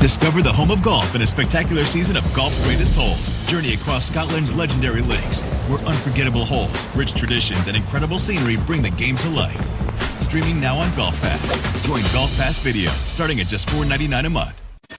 Discover the home of golf in a spectacular season of golf's greatest holes. Journey across Scotland's legendary lakes, where unforgettable holes, rich traditions, and incredible scenery bring the game to life. Streaming now on Golf Pass. Join Golf Pass Video, starting at just $4.99 a month.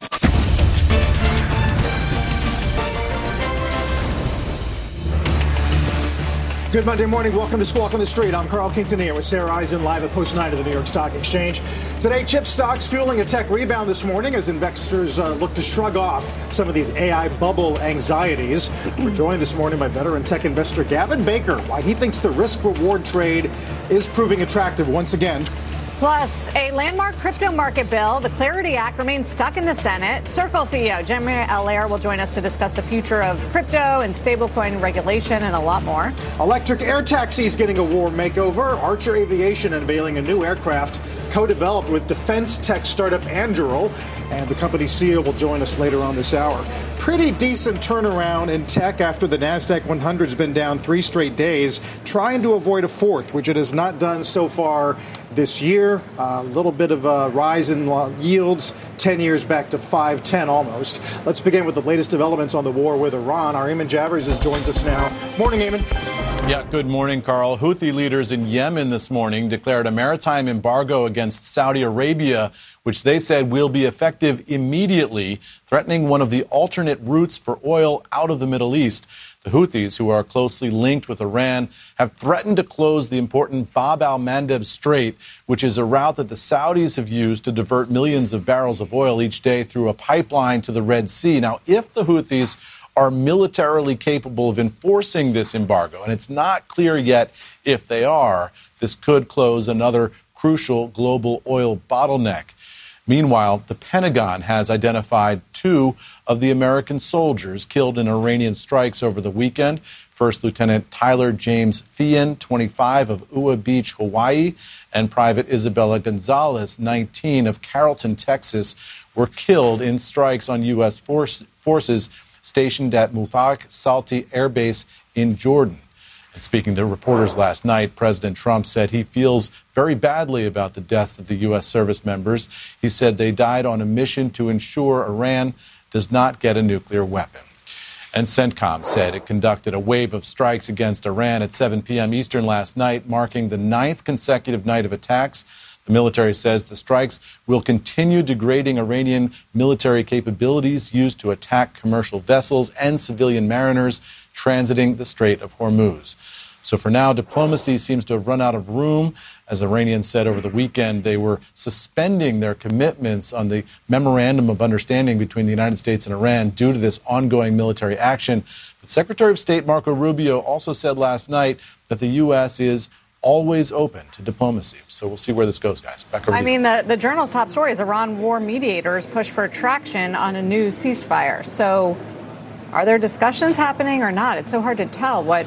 Good Monday morning. Welcome to Squawk on the Street. I'm Carl Quintanilla with Sarah Eisen live at Post 9 of the New York Stock Exchange. Today, chip stocks fueling a tech rebound this morning as investors look to shrug off some of these AI bubble anxieties. We're joined this morning by veteran tech investor Gavin Baker, why he thinks the risk-reward trade is proving attractive once again. Plus, a landmark crypto market bill, the Clarity Act, remains stuck in the Senate. Circle CEO Jeremy Allaire will join us to discuss the future of crypto and stablecoin regulation and a lot more. Electric air taxis getting a warm makeover. Archer Aviation unveiling a new aircraft co-developed with defense tech startup Anduril. And the company's CEO will join us later on this hour. Pretty decent turnaround in tech after the NASDAQ 100 has been down 3 straight days, trying to avoid a fourth, which it has not done so far this year. A little bit of a rise in yields, 10 years back to 510 almost. Let's begin with the latest developments on the war with Iran. Our Eamon Javers joins us now. Morning, Eamon. Yeah, good morning, Carl. Houthi leaders in Yemen this morning declared a maritime embargo against Saudi Arabia, which they said will be effective immediately, threatening one of the alternate routes for oil out of the Middle East. The Houthis, who are closely linked with Iran, have threatened to close the important Bab al-Mandeb Strait, which is a route that the Saudis have used to divert millions of barrels of oil each day through a pipeline to the Red Sea. Now, if the Houthis are militarily capable of enforcing this embargo, and it's not clear yet if they are, this could close another crucial global oil bottleneck. Meanwhile, the Pentagon has identified 2 of the American soldiers killed in Iranian strikes over the weekend. First Lieutenant Tyler James Feehan, 25, of Ua Beach, Hawaii, and Private Isabella Gonzalez, 19, of Carrollton, Texas, were killed in strikes on U.S. forces stationed at Mufaq Salti Air Base in Jordan. And speaking to reporters last night, President Trump said he feels very badly about the deaths of the U.S. service members. He said they died on a mission to ensure Iran does not get a nuclear weapon. And CENTCOM said it conducted a wave of strikes against Iran at 7 p.m. Eastern last night, marking the 9th consecutive night of attacks. The military says the strikes will continue degrading Iranian military capabilities used to attack commercial vessels and civilian mariners transiting the Strait of Hormuz. So for now, diplomacy seems to have run out of room. As Iranians said over the weekend, they were suspending their commitments on the Memorandum of Understanding between the United States and Iran due to this ongoing military action. But Secretary of State Marco Rubio also said last night that the U.S. is always open to diplomacy. So we'll see where this goes, guys. Back over to you. The Journal's top story is Iran war mediators push for traction on a new ceasefire. So are there discussions happening or not? It's so hard to tell what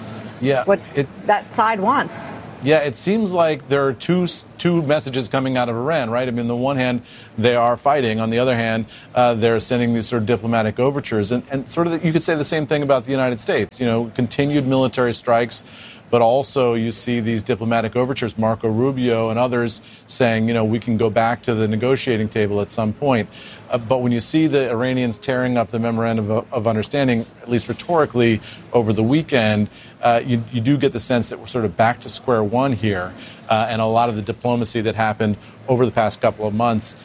that side wants. Yeah, it seems like there are two messages coming out of Iran, right? I mean, on the one hand, they are fighting. On the other hand, they're sending these sort of diplomatic overtures. And sort of you could say the same thing about the United States. You know, continued military strikes, but also you see these diplomatic overtures, Marco Rubio and others saying, you know, we can go back to the negotiating table at some point. But when you see the Iranians tearing up the Memorandum of Understanding, at least rhetorically, over the weekend, you do get the sense that we're sort of back to square one here. And a lot of the diplomacy that happened over the past couple of months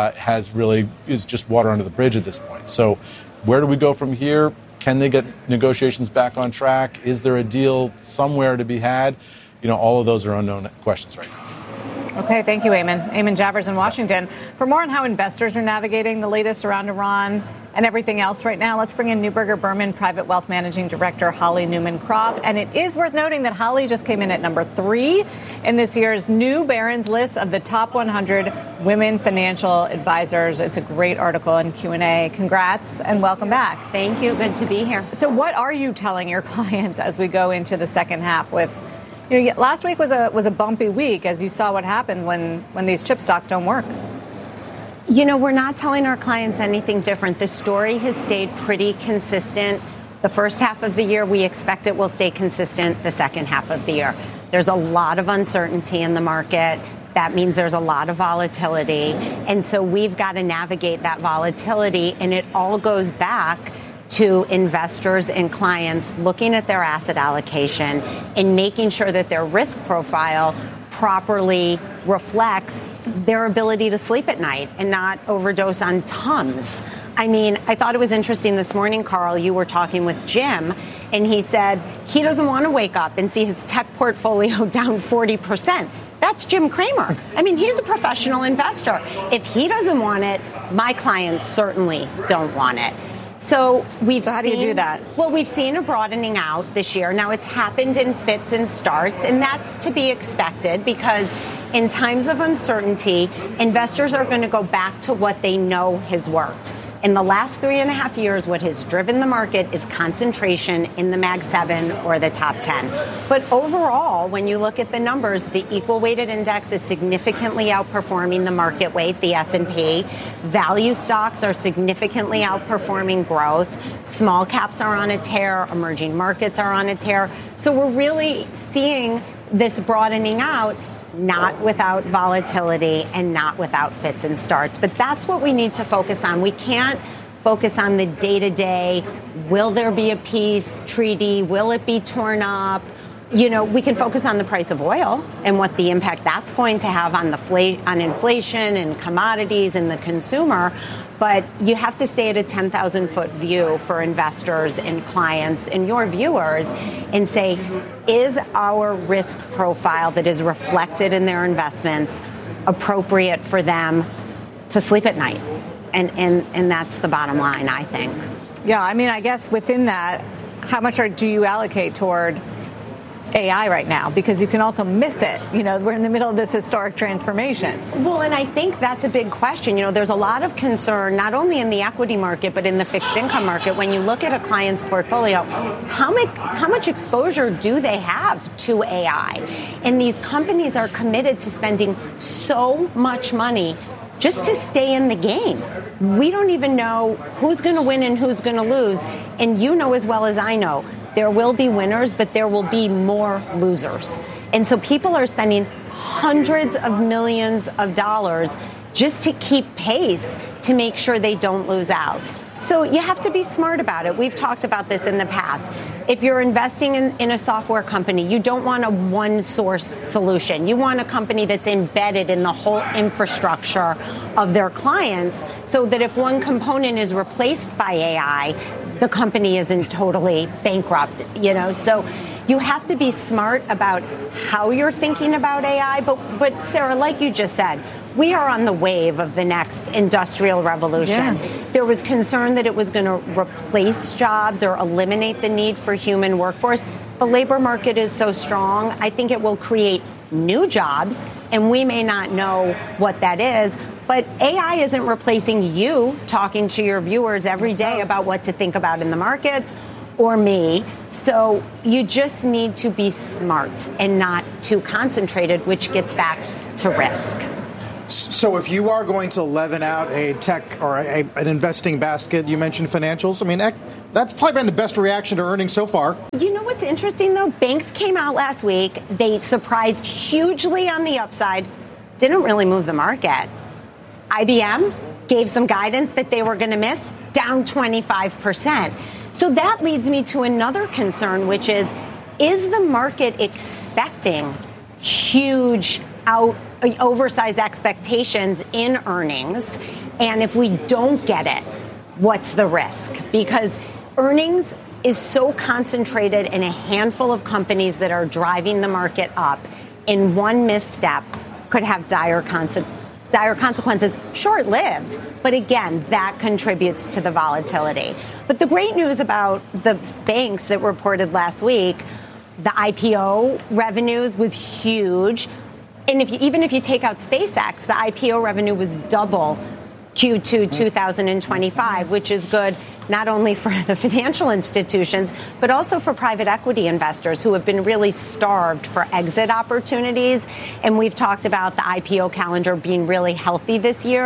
is just water under the bridge at this point. So where do we go from here? Can they get negotiations back on track? Is there a deal somewhere to be had? You know, all of those are unknown questions right now. Okay, thank you, Eamon. Eamon Javers in Washington. For more on how investors are navigating the latest around Iran and everything else right now, let's bring in Neuberger Berman Private Wealth Managing Director Holly Newman-Croft. And it is worth noting that Holly just came in at number 3 in this year's new Barron's list of the top 100 women financial advisors. It's a great article in Q&A. Congrats and welcome back. Thank you. Good to be here. So what are you telling your clients as we go into the second half with, you know, last week was a bumpy week as you saw what happened when these chip stocks don't work? You know, we're not telling our clients anything different. The story has stayed pretty consistent. The first half of the year, we expect it will stay consistent the second half of the year. There's a lot of uncertainty in the market. That means there's a lot of volatility. And so we've got to navigate that volatility. And it all goes back to investors and clients looking at their asset allocation and making sure that their risk profile properly reflects their ability to sleep at night and not overdose on Tums. I mean, I thought it was interesting this morning, Carl, you were talking with Jim, and he said he doesn't want to wake up and see his tech portfolio down 40%. That's Jim Cramer. I mean, he's a professional investor. If he doesn't want it, my clients certainly don't want it. So how do you do that? Well, we've seen a broadening out this year. Now, it's happened in fits and starts, and that's to be expected because in times of uncertainty, investors are going to go back to what they know has worked. In the last 3.5 years, what has driven the market is concentration in the Mag 7 or the top 10. But overall, when you look at the numbers, the equal weighted index is significantly outperforming the market weight, the S&P. Value stocks are significantly outperforming growth. Small caps are on a tear. Emerging markets are on a tear. So we're really seeing this broadening out, not without volatility and not without fits and starts. But that's what we need to focus on. We can't focus on the day-to-day. Will there be a peace treaty? Will it be torn up? You know, we can focus on the price of oil and what the impact that's going to have on on inflation and commodities and the consumer. But you have to stay at a 10,000-foot view for investors and clients and your viewers and say, is our risk profile that is reflected in their investments appropriate for them to sleep at night? And that's the bottom line, I think. Yeah, I mean, I guess within that, how much do you allocate toward AI right now? Because you can also miss it. You know, we're in the middle of this historic transformation. Well, and I think that's a big question. You know, there's a lot of concern, not only in the equity market, but in the fixed income market. When you look at a client's portfolio, how much exposure do they have to AI? And these companies are committed to spending so much money just to stay in the game. We don't even know who's going to win and who's going to lose. And you know as well as I know, there will be winners, but there will be more losers. And so people are spending hundreds of millions of dollars just to keep pace to make sure they don't lose out. So you have to be smart about it. We've talked about this in the past. If you're investing in a software company, you don't want a one-source solution. You want a company that's embedded in the whole infrastructure of their clients so that if one component is replaced by AI, the company isn't totally bankrupt, you know. So you have to be smart about how you're thinking about AI. But Sarah, like you just said, we are on the wave of the next industrial revolution. Yeah. There was concern that it was going to replace jobs or eliminate the need for human workforce. The labor market is so strong. I think it will create new jobs, and we may not know what that is. But AI isn't replacing you talking to your viewers every day about what to think about in the markets or me. So you just need to be smart and not too concentrated, which gets back to risk. So if you are going to leaven out a tech or an investing basket, you mentioned financials. I mean, that's probably been the best reaction to earnings so far. You know what's interesting, though? Banks came out last week. They surprised hugely on the upside, didn't really move the market. IBM gave some guidance that they were going to miss, down 25%. So that leads me to another concern, which is the market expecting huge oversized expectations in earnings? And if we don't get it, what's the risk? Because earnings is so concentrated in a handful of companies that are driving the market up, and one misstep could have dire consequences, short-lived. But again, that contributes to the volatility. But the great news about the banks that reported last week, the IPO revenues was huge. And even if you take out SpaceX, the IPO revenue was double Q2 2025, which is good not only for the financial institutions, but also for private equity investors who have been really starved for exit opportunities. And we've talked about the IPO calendar being really healthy this year.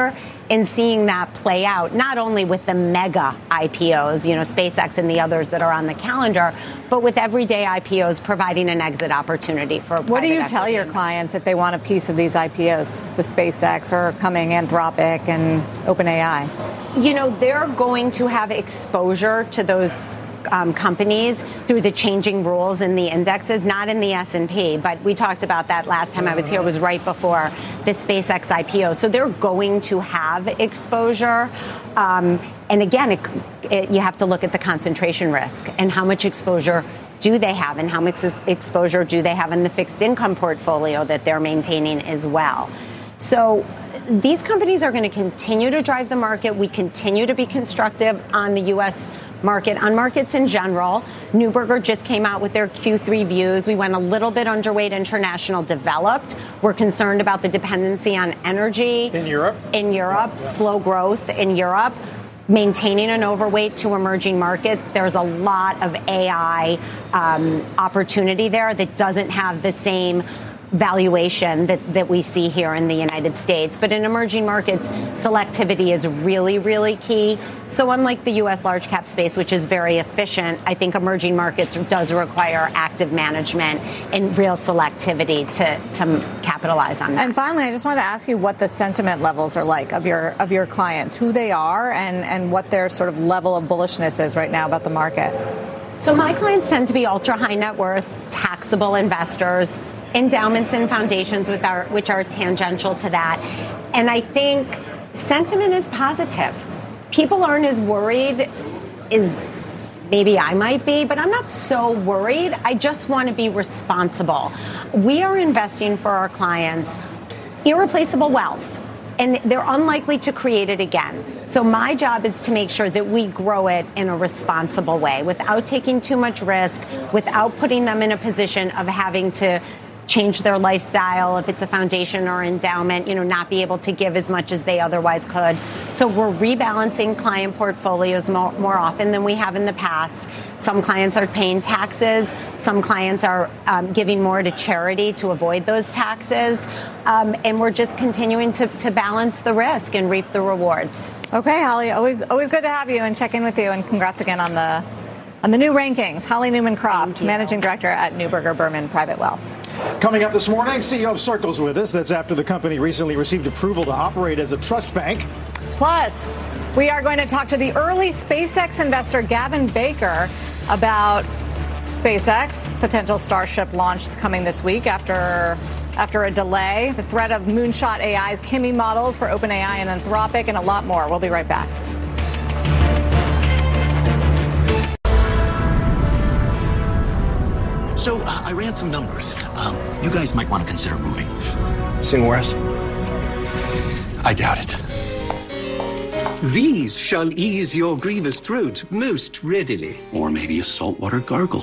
in seeing that play out, not only with the mega IPOs, SpaceX and the others that are on the calendar, but with everyday IPOs providing an exit opportunity for What do you tell your clients if they want a piece of these IPOs, the SpaceX or coming Anthropic and OpenAI? They're going to have exposure to those companies through the changing rules in the indexes, not in the S&P. But we talked about that last time I was here. It was right before the SpaceX IPO. So they're going to have exposure. And again, you have to look at the concentration risk and how much exposure do they have and how much exposure do they have in the fixed income portfolio that they're maintaining as well. So these companies are going to continue to drive the market. We continue to be constructive on the U.S. market, on markets in general. Neuberger just came out with their Q3 views. We went a little bit underweight international developed. We're concerned about the dependency on energy. In Europe, slow growth in Europe. Maintaining an overweight to emerging markets. There's a lot of AI opportunity there that doesn't have the same valuation that we see here in the United States. But in emerging markets, selectivity is really, really key. So unlike the U.S. large cap space, which is very efficient, I think emerging markets does require active management and real selectivity to capitalize on that. And finally, I just wanted to ask you what the sentiment levels are like of your clients, who they are and what their sort of level of bullishness is right now about the market. So my clients tend to be ultra high net worth, taxable investors, endowments and foundations which are tangential to that. And I think sentiment is positive. People aren't as worried as maybe I might be, but I'm not so worried. I just want to be responsible. We are investing for our clients irreplaceable wealth, and they're unlikely to create it again. So my job is to make sure that we grow it in a responsible way without taking too much risk, without putting them in a position of having to change their lifestyle, if it's a foundation or endowment, not be able to give as much as they otherwise could. So we're rebalancing client portfolios more often than we have in the past. Some clients are paying taxes. Some clients are giving more to charity to avoid those taxes. And we're just continuing to balance the risk and reap the rewards. Okay, Holly, always good to have you and check in with you. And congrats again on the new rankings. Holly Newman-Croft, Managing Director at Neuberger Berman Private Wealth. Coming up this morning, CEO of Circle's with us. That's after the company recently received approval to operate as a trust bank. Plus, we are going to talk to the early SpaceX investor Gavin Baker about SpaceX, potential Starship launch coming this week after a delay, the threat of Moonshot AI's Kimi models for OpenAI and Anthropic, and a lot more. We'll be right back. So I ran some numbers. You guys might want to consider moving. Somewhere else? I doubt it. These shall ease your grievous throat most readily. Or maybe a saltwater gargle.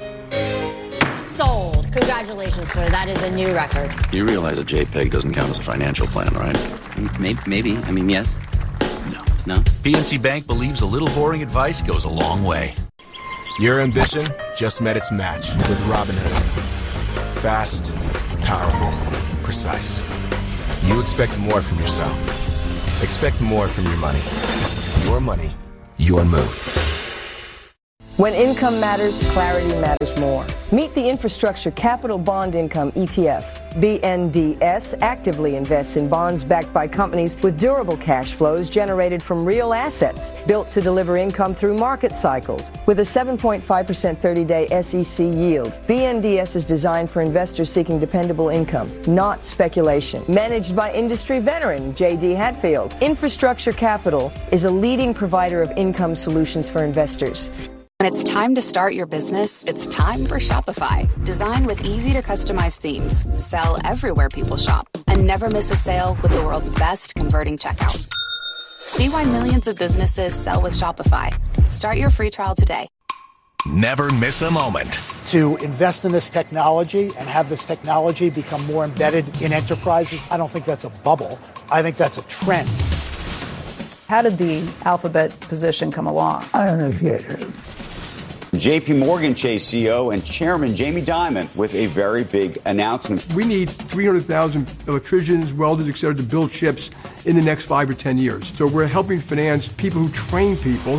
Sold. Congratulations, sir. That is a new record. You realize a JPEG doesn't count as a financial plan, right? Maybe. I mean, yes. No? PNC Bank believes a little boring advice goes a long way. Your ambition just met its match with Robinhood. Fast, powerful, precise. You expect more from yourself. Expect more from your money. Your money, your move. When income matters, clarity matters more. Meet the Infrastructure Capital Bond Income ETF. BNDS actively invests in bonds backed by companies with durable cash flows generated from real assets, built to deliver income through market cycles. With a 7.5% 30-day SEC yield, BNDS is designed for investors seeking dependable income, not speculation. Managed by industry veteran J.D. Hatfield, Infrastructure Capital is a leading provider of income solutions for investors. When it's time to start your business, it's time for Shopify. Designed with easy to customize themes, sell everywhere people shop, and never miss a sale with the world's best converting checkout. See why millions of businesses sell with Shopify. Start your free trial today. Never miss a moment. To invest in this technology and have this technology become more embedded in enterprises, I don't think that's a bubble. I think that's a trend. How did the Alphabet position come along? I don't know if you heard. JP Morgan Chase CEO and Chairman Jamie Dimon with a very big announcement. We need 300,000 electricians, welders, et cetera, to build chips, in the next 5 or 10 years. So we're helping finance people who train people.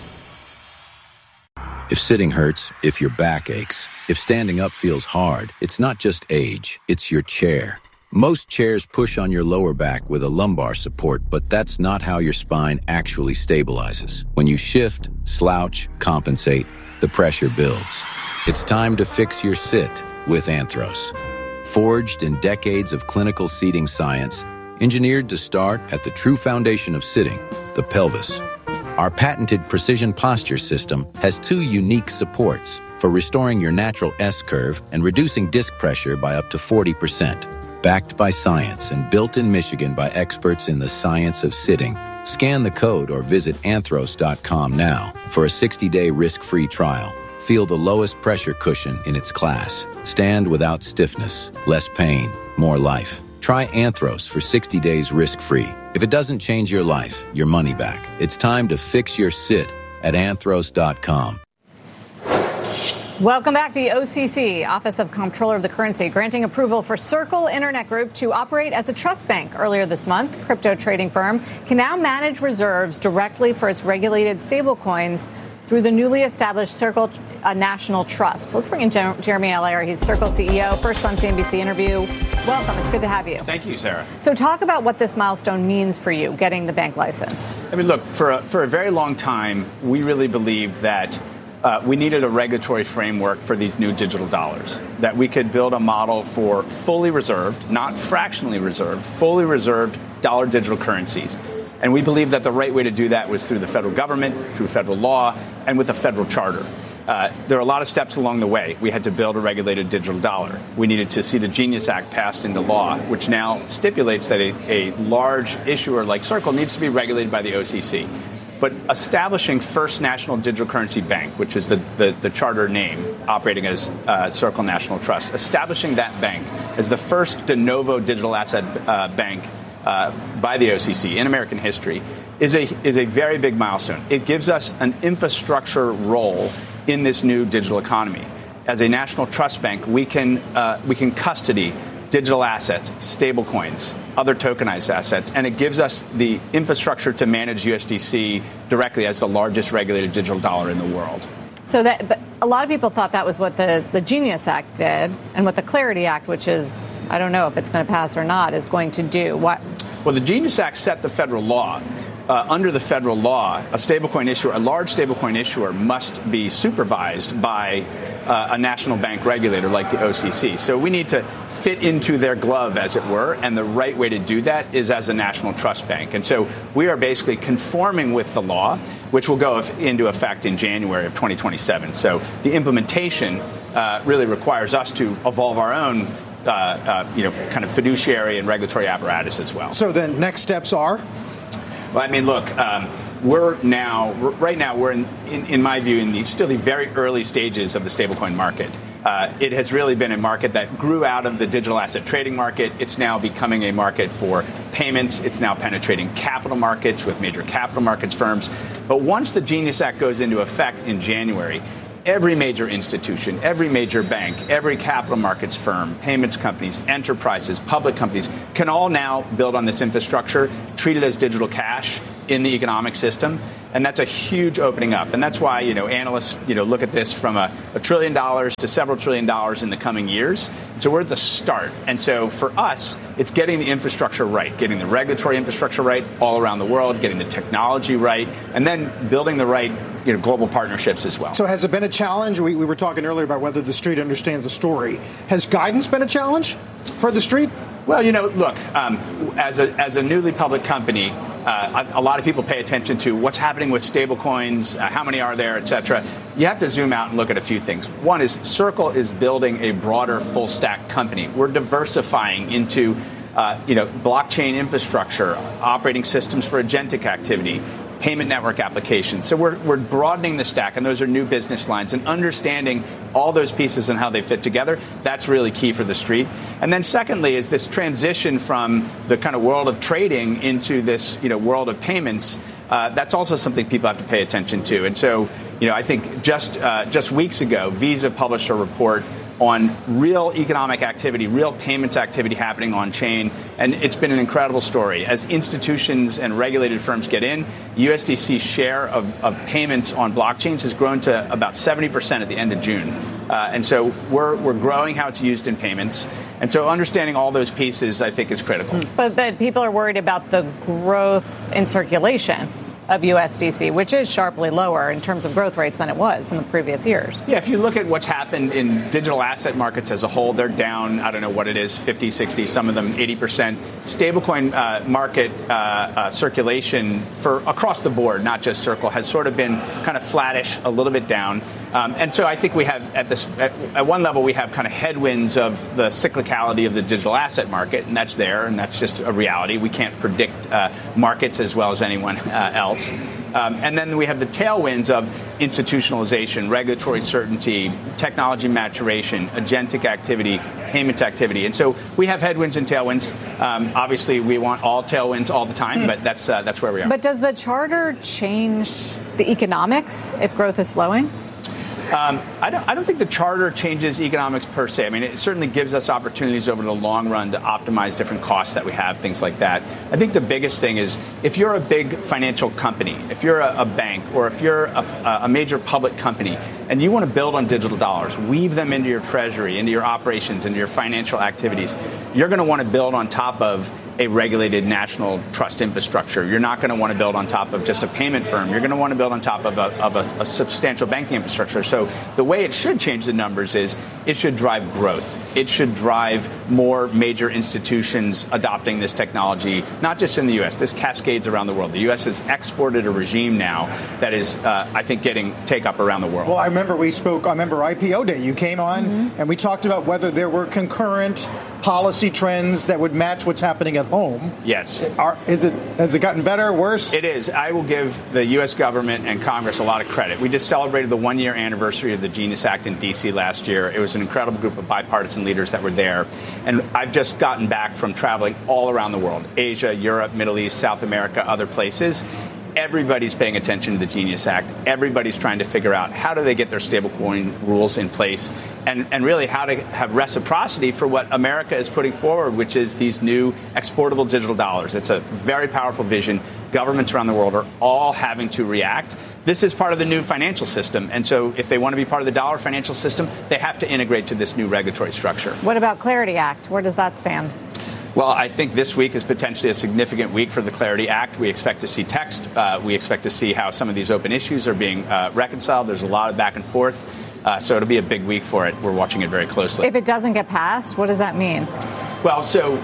If sitting hurts, if your back aches, if standing up feels hard, it's not just age, it's your chair. Most chairs push on your lower back with a lumbar support, but that's not how your spine actually stabilizes. When you shift, slouch, compensate, the pressure builds. It's time to fix your sit with Anthros. Forged in decades of clinical seating science, engineered to start at the true foundation of sitting, the pelvis. Our patented precision posture system has 2 unique supports for restoring your natural S-curve and reducing disc pressure by up to 40%. Backed by science and built in Michigan by experts in the science of sitting. Scan the code or visit anthros.com now for a 60-day risk-free trial. Feel the lowest pressure cushion in its class. Stand without stiffness, less pain, more life. Try Anthros for 60 days risk-free. If it doesn't change your life, your money back. It's time to fix your sit at anthros.com. Welcome back. The OCC, Office of Comptroller of the Currency, granting approval for Circle Internet Group to operate as a trust bank. Earlier this month, crypto trading firm can now manage reserves directly for its regulated stablecoins through the newly established Circle National Trust. Let's bring in Jeremy Allaire. He's Circle CEO, first on CNBC interview. Welcome. It's good to have you. Thank you, Sarah. So talk about what this milestone means for you, getting the bank license. I mean, look, for a very long time, we really believed that we needed a regulatory framework for these new digital dollars, that we could build a model for fully reserved, not fractionally reserved, fully reserved dollar digital currencies. And we believe that the right way to do that was through the federal government, through federal law, and with a federal charter. There are a lot of steps along the way. We had to build a regulated digital dollar. We needed to see the Genius Act passed into law, which now stipulates that a large issuer like Circle needs to be regulated by the OCC. But establishing First National Digital Currency Bank, which is the charter name operating as Circle National Trust, establishing that bank as the first de novo digital asset bank by the OCC in American history is a very big milestone. It gives us an infrastructure role in this new digital economy. As a national trust bank, we can custody digital assets, stablecoins, other tokenized assets, and it gives us the infrastructure to manage USDC directly as the largest regulated digital dollar in the world. So but a lot of people thought that was what the Genius Act did, and what the Clarity Act, which is, I don't know if it's going to pass or not, is going to do. What? Well, the Genius Act set the federal law. Under the federal law, a large stablecoin issuer must be supervised by a national bank regulator like the OCC. So we need to fit into their glove, as it were, and the right way to do that is as a national trust bank. And so we are basically conforming with the law, which will go into effect in January of 2027. So the implementation really requires us to evolve our own kind of fiduciary and regulatory apparatus as well. So then next steps are? Well, I mean, look, right now, we're in my view, in still the very early stages of the stablecoin market. It has really been a market that grew out of the digital asset trading market. It's now becoming a market for payments. It's now penetrating capital markets with major capital markets firms. But once the Genius Act goes into effect in January, every major institution, every major bank, every capital markets firm, payments companies, enterprises, public companies can all now build on this infrastructure, treat it as digital cash in the economic system. And that's a huge opening up. And that's why, analysts, look at this from a $1 trillion to several $1 trillion in the coming years. So we're at the start. And so for us, it's getting the infrastructure right, getting the regulatory infrastructure right all around the world, getting the technology right, and then building the right global partnerships as well. So has it been a challenge? We were talking earlier about whether the street understands the story. Has guidance been a challenge for the street? Well, look, as a newly public company, a lot of people pay attention to what's happening with stablecoins, how many are there, et cetera. You have to zoom out and look at a few things. One is Circle is building a broader full stack company. We're diversifying into blockchain infrastructure, operating systems for agentic activity, payment network applications. So we're broadening the stack, and those are new business lines. And understanding all those pieces and how they fit together, that's really key for the street. And then secondly is this transition from the kind of world of trading into this world of payments. That's also something people have to pay attention to. And so I think just weeks ago, Visa published a report on real economic activity, real payments activity happening on chain. And it's been an incredible story. As institutions and regulated firms get in, USDC's share of payments on blockchains has grown to about 70% at the end of June. And so we're growing how it's used in payments. And so understanding all those pieces, I think, is critical. But people are worried about the growth in circulation of USDC, which is sharply lower in terms of growth rates than it was in the previous years. Yeah, if you look at what's happened in digital asset markets as a whole, they're down, I don't know what it is, 50, 60, some of them 80%. Stablecoin market circulation for across the board, not just Circle, has sort of been kind of flattish, a little bit down. And so I think we have at one level, we have kind of headwinds of the cyclicality of the digital asset market, and that's there, and that's just a reality. We can't predict markets as well as anyone else. And then we have the tailwinds of institutionalization, regulatory certainty, technology maturation, agentic activity, payments activity. And so we have headwinds and tailwinds. Obviously, we want all tailwinds all the time, but that's where we are. But does the charter change the economics if growth is slowing? I don't think the charter changes economics per se. I mean, it certainly gives us opportunities over the long run to optimize different costs that we have, things like that. I think the biggest thing is if you're a big financial company, if you're a bank, or if you're a major public company, and you want to build on digital dollars, weave them into your treasury, into your operations, into your financial activities, you're going to want to build on top of a regulated national trust infrastructure. You're not going to want to build on top of just a payment firm. You're going to want to build on top of a substantial banking infrastructure. So the way it should change the numbers is it should drive growth. It should drive more major institutions adopting this technology, not just in the U.S. This cascades around the world. The U.S. has exported a regime now that is, I think, getting take-up around the world. Well, I remember IPO Day. You came on and we talked about whether there were concurrent policy trends that would match what's happening at home. Yes. Has it gotten better, worse? It is. I will give the U.S. government and Congress a lot of credit. We just celebrated the one-year anniversary of the Genius Act in D.C. last year. It was an incredible group of bipartisan leaders that were there. And I've just gotten back from traveling all around the world, Asia, Europe, Middle East, South America, other places. Everybody's paying attention to the Genius Act. Everybody's trying to figure out how do they get their stablecoin rules in place and really how to have reciprocity for what America is putting forward, which is these new exportable digital dollars. It's a very powerful vision. Governments around the world are all having to react. This is part of the new financial system. And so if they want to be part of the dollar financial system, they have to integrate to this new regulatory structure. What about Clarity Act? Where does that stand? Well, I think this week is potentially a significant week for the Clarity Act. We expect to see text. We expect to see how some of these open issues are being reconciled. There's a lot of back and forth. So it'll be a big week for it. We're watching it very closely. If it doesn't get passed, what does that mean? Well, so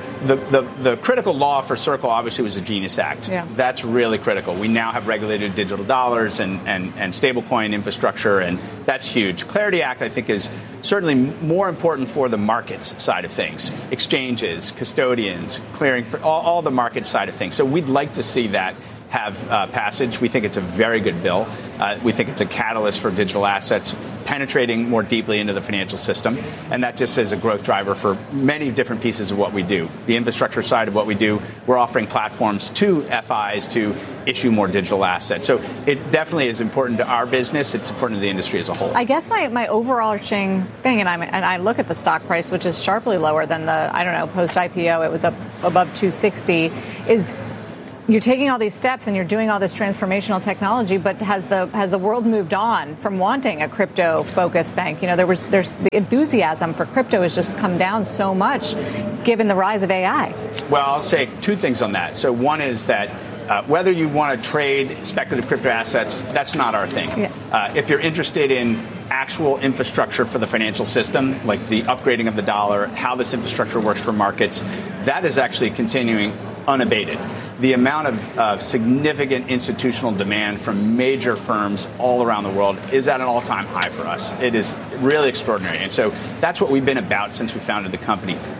the critical law for Circle obviously was the Genius Act. Yeah. That's really critical. We now have regulated digital dollars and stablecoin infrastructure, and that's huge. Clarity Act, I think, is certainly more important for the markets side of things. Exchanges, custodians, clearing, for all the market side of things. So we'd like to see that have passage. We think it's a very good bill. We think it's a catalyst for digital assets penetrating more deeply into the financial system. And that just is a growth driver for many different pieces of what we do. The infrastructure side of what we do, we're offering platforms to FIs to issue more digital assets. So it definitely is important to our business. It's important to the industry as a whole. I guess my overarching thing, and I look at the stock price, which is sharply lower than post-IPO, it was up above 260, is you're taking all these steps and you're doing all this transformational technology, but has the world moved on from wanting a crypto-focused bank? You know, there's the enthusiasm for crypto has just come down so much given the rise of AI. Well, I'll say two things on that. So one is that whether you want to trade speculative crypto assets, that's not our thing. Yeah. If you're interested in actual infrastructure for the financial system, like the upgrading of the dollar, how this infrastructure works for markets, that is actually continuing unabated. The amount of significant institutional demand from major firms all around the world is at an all-time high for us. It is really extraordinary. And so that's what we've been about since we founded the company.